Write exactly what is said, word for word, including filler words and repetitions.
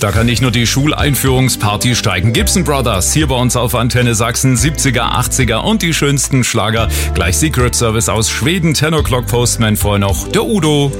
Da kann nicht nur die Schuleinführungsparty steigen. Gibson Brothers hier bei uns auf Antenne Sachsen, siebziger, achtziger und die schönsten Schlager. Gleich Secret Service aus Schweden, ten O'Clock Postman, vorher noch der Udo.